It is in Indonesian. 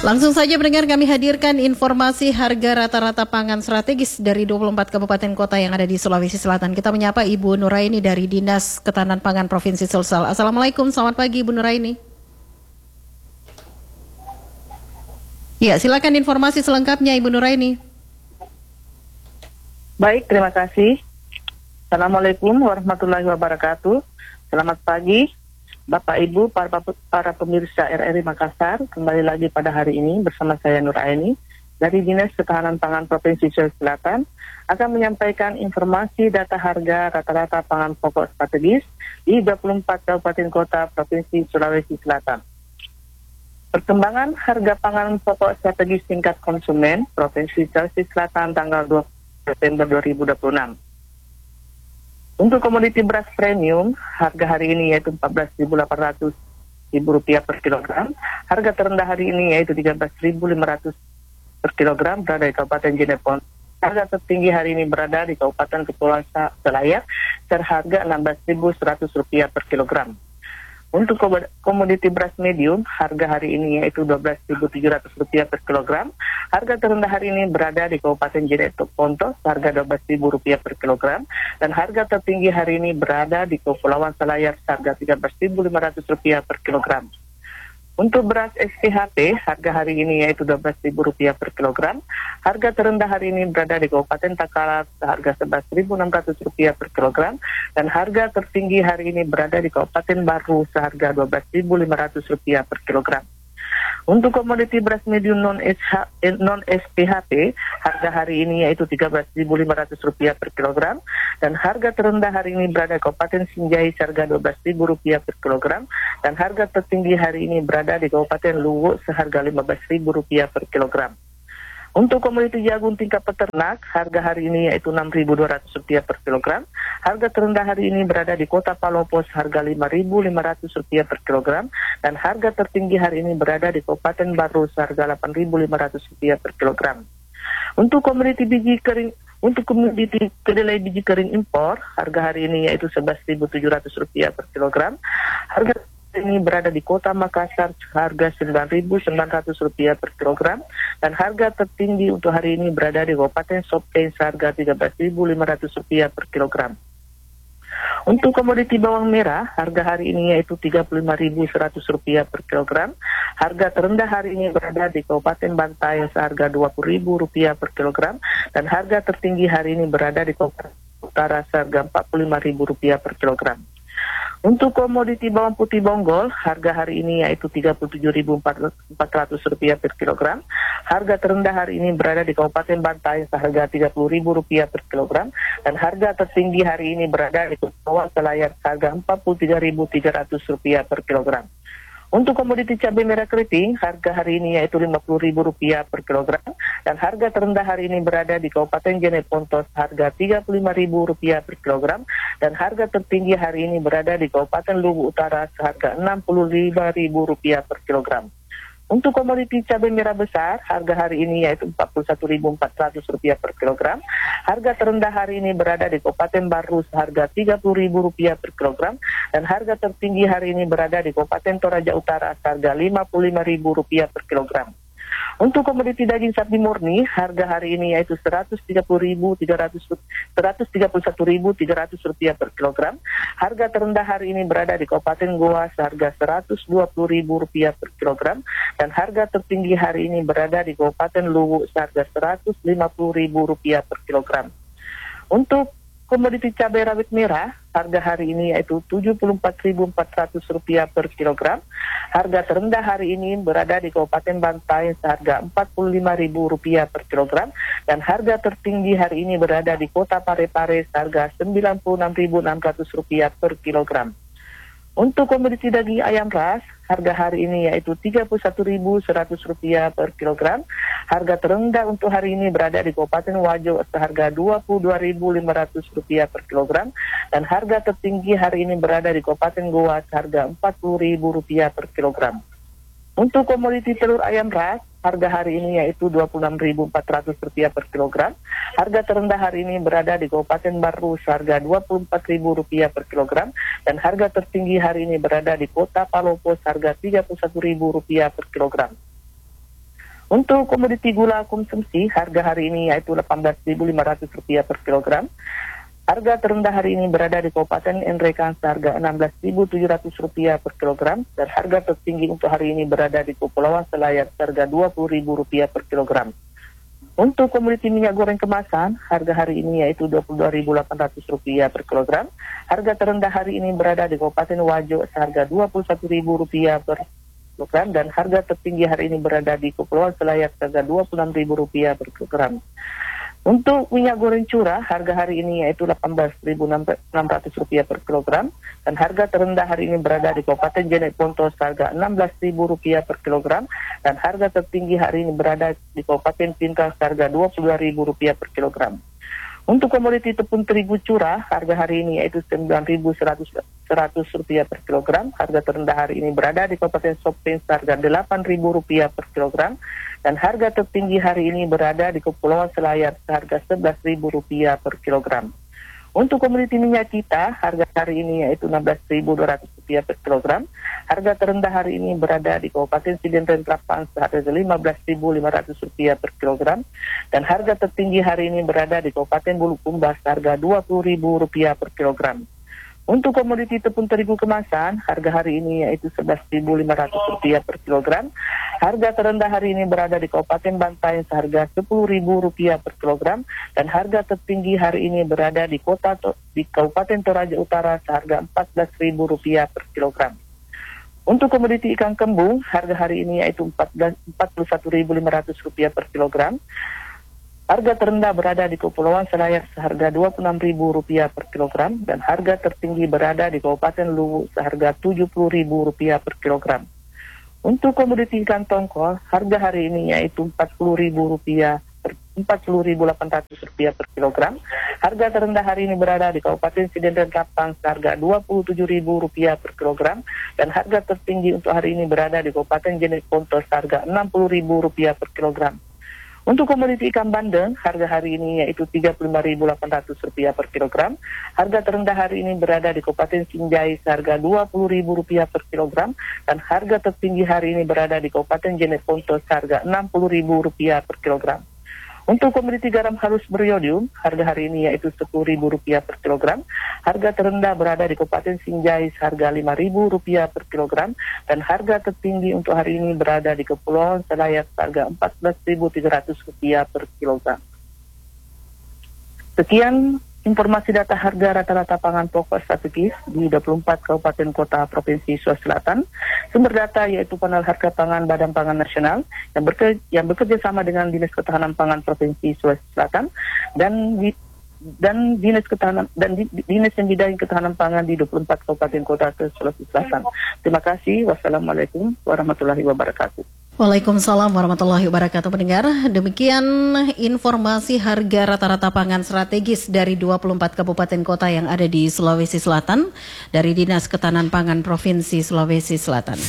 Langsung saja pendengar, kami hadirkan informasi harga rata-rata pangan strategis dari 24 kabupaten kota yang ada di Sulawesi Selatan. Kita menyapa Ibu Nuraini dari Dinas Ketahanan Pangan Provinsi Sulsel. Assalamualaikum, selamat pagi Ibu Nuraini. Ya, silakan informasi selengkapnya Ibu Nuraini. Baik, terima kasih. Assalamualaikum warahmatullahi wabarakatuh. Selamat pagi Bapak Ibu, para pemirsa RRI Makassar. Kembali lagi pada hari ini bersama saya Nuraini dari Dinas Ketahanan Pangan Provinsi Sulawesi Selatan akan menyampaikan informasi data harga rata-rata pangan pokok strategis di 24 kabupaten kota Provinsi Sulawesi Selatan. Perkembangan harga pangan pokok strategis tingkat konsumen Provinsi Sulawesi Selatan tanggal 2 September 2026. Untuk komoditi beras premium, harga hari ini yaitu Rp14.800 per kilogram. Harga terendah hari ini yaitu Rp13.500 per kilogram berada di Kabupaten Jenepon. Harga tertinggi hari ini berada di Kabupaten Kepulauan Selayar, seharga Rp16.100 per kilogram. Untuk komoditi beras medium, harga hari ini yaitu Rp12.700 per kilogram. Harga terendah hari ini berada di Kabupaten Jenepon, harga Rp12.000 per kilogram. Dan harga tertinggi hari ini berada di Kepulauan Selayar, harga Rp13.500 per kilogram. Untuk beras SPHP, harga hari ini yaitu Rp12.000 per kilogram. Harga terendah hari ini berada di Kabupaten Takalar, harga Rp11.600 per kilogram. Dan harga tertinggi hari ini berada di Kabupaten Baru, seharga Rp12.500 per kilogram. Untuk komoditi beras medium non-SPHP, harga hari ini yaitu Rp13.500 per kilogram. Dan harga terendah hari ini berada di Kabupaten Sinjai, harga Rp12.000 per kilogram. Dan harga tertinggi hari ini berada di Kabupaten Luwu, seharga Rp15.000 per kilogram. Untuk komoditi jagung tingkat peternak, harga hari ini yaitu Rp6.200 per kilogram. Harga terendah hari ini berada di Kota Palopos, harga Rp5.500 per kilogram. Dan harga tertinggi hari ini berada di Kabupaten Baru, harga Rp8.500 per kilogram. Untuk komoditi kedelai biji kering impor, harga hari ini yaitu Rp11.700 per kilogram. Harga ini berada di Kota Makassar, harga Rp9.900 per kilogram. Dan harga tertinggi untuk hari ini berada di Kabupaten Sopeng, harga Rp13.500 per kilogram. Untuk komoditi bawang merah, harga hari ini yaitu Rp35.100 per kilogram. Harga terendah hari ini berada di Kabupaten Bantaeng, seharga Rp20.000 per kilogram. Dan harga tertinggi hari ini berada di Kabupaten Utara, seharga Rp45.000 per kilogram. Untuk komoditi bawang putih bonggol, harga hari ini yaitu Rp37.400 per kilogram. Harga terendah hari ini berada di Kabupaten Bantaeng, seharga Rp30.000 per kilogram. Dan harga tertinggi hari ini berada di Kepulauan Selayar, harga Rp43.300 per kilogram. Untuk komoditi cabai merah keriting, harga hari ini yaitu Rp50.000 per kilogram. Dan harga terendah hari ini berada di Kabupaten Jenepon, harga Rp35.000 per kilogram. Dan harga tertinggi hari ini berada di Kabupaten Luwu Utara, seharga Rp65.000 per kilogram. Untuk komoditi cabai merah besar, harga hari ini yaitu Rp41.400 per kilogram. Harga terendah hari ini berada di Kabupaten Baru, harga Rp30.000 per kilogram. Dan harga tertinggi hari ini berada di Kabupaten Toraja Utara, harga Rp55.000 per kilogram. Untuk komoditi daging sapi murni, harga hari ini yaitu Rp131.300 per kilogram. Harga terendah hari ini berada di Kabupaten Goa, harga Rp120.000 per kilogram. Dan harga tertinggi hari ini berada di Kabupaten Luwu, harga Rp150.000 per kilogram. Untuk komoditi cabai rawit merah, harga hari ini yaitu Rp74.400 per kilogram. Harga terendah hari ini berada di Kabupaten Bantaeng, seharga Rp45.000 per kilogram. Dan harga tertinggi hari ini berada di Kota Parepare, seharga Rp96.600 per kilogram. Untuk komoditi daging ayam ras, harga hari ini yaitu Rp31.100 per kilogram. Harga terendah untuk hari ini berada di Kabupaten Wajo, seharga Rp22.500 per kilogram. Dan harga tertinggi hari ini berada di Kabupaten Goa, seharga Rp40.000 per kilogram. Untuk komoditi telur ayam ras, harga hari ini yaitu Rp26.400 per kilogram. Harga terendah hari ini berada di Kabupaten Baru, harga Rp24.000 per kilogram. Dan harga tertinggi hari ini berada di Kota Palopos, harga Rp31.000 per kilogram. Untuk komoditi gula konsumsi, harga hari ini yaitu Rp18.500 per kilogram. Harga terendah hari ini berada di Kabupaten Nrekang seharga Rp16.700 per kilogram, dan harga tertinggi untuk hari ini berada di Kepulauan Selayar seharga Rp20.000 per kilogram. Untuk komoditi minyak goreng kemasan, harga hari ini yaitu Rp22.800 per kilogram. Harga terendah hari ini berada di Kabupaten Wajo seharga Rp21.000 per kilogram, dan harga tertinggi hari ini berada di Kepulauan Selayar seharga Rp26.000 per kilogram. Untuk minyak goreng curah, harga hari ini yaitu Rp18.600 per kilogram, dan harga terendah hari ini berada di Kabupaten Jeneponto seharga Rp16.000 per kilogram, dan harga tertinggi hari ini berada di Kabupaten Pintar seharga Rp22.000 per kilogram. Untuk komoditi tepung terigu curah, harga hari ini yaitu Rp9.100 per kilogram. Harga terendah hari ini berada di Kabupaten Sopeng seharga Rp8.000 per kilogram, dan harga tertinggi hari ini berada di Kepulauan Selayar seharga Rp11.000 per kilogram. Untuk komoditi minyak kita, harga hari ini yaitu Rp16.200 per kilogram. Harga terendah hari ini berada di Kabupaten Sidendren Trapan seharga Rp15.500 per kilogram, dan harga tertinggi hari ini berada di Kabupaten Bulukumba seharga Rp20.000 per kilogram. Untuk komoditi tepung terigu kemasan, harga hari ini yaitu Rp11.500 per kilogram. Harga terendah hari ini berada di Kabupaten Bantaeng seharga Rp10.000 per kilogram, dan harga tertinggi hari ini berada di Kabupaten Toraja Utara seharga Rp14.000 per kilogram. Untuk komoditi ikan kembung, harga hari ini yaitu Rp41.500 per kilogram. Harga terendah berada di Kepulauan Selayar seharga Rp26.000 per kilogram, dan harga tertinggi berada di Kabupaten Luwu seharga Rp70.000 per kilogram. Untuk komoditi ikan tongkol, harga hari ini yaitu Rp40.800 per kilogram. Harga terendah hari ini berada di Kabupaten Sidendren Kapang seharga Rp27.000 per kilogram, dan harga tertinggi untuk hari ini berada di Kabupaten Jeneponto seharga Rp60.000 per kilogram. Untuk komoditi ikan bandeng, harga hari ini yaitu Rp35.800 per kilogram. Harga terendah hari ini berada di Kabupaten Sinjai seharga Rp20.000 per kilogram, dan harga tertinggi hari ini berada di Kabupaten Jeneponto seharga Rp60.000 per kilogram. Untuk komoditi garam halus beriodium, harga hari ini yaitu Rp10.000 per kilogram. Harga terendah berada di Kabupaten Sinjai seharga Rp5.000 per kilogram, dan harga tertinggi untuk hari ini berada di Kepulauan Selayar seharga Rp14.300 per kilogram. Sekian informasi data harga rata-rata pangan pokok strategis di 24 Kabupaten Kota Provinsi Sulawesi Selatan. Sumber data yaitu Panel Harga Pangan Badan Pangan Nasional yang bekerja sama dengan Dinas Ketahanan Pangan Provinsi Sulawesi Selatan dan Dinas yang Bidang Ketahanan Pangan di 24 Kabupaten Kota Sulawesi Selatan. Terima kasih. Wassalamualaikum warahmatullahi wabarakatuh. Waalaikumsalam warahmatullahi wabarakatuh. Pendengar, demikian informasi harga rata-rata pangan strategis dari 24 kabupaten kota yang ada di Sulawesi Selatan dari Dinas Ketahanan Pangan Provinsi Sulawesi Selatan.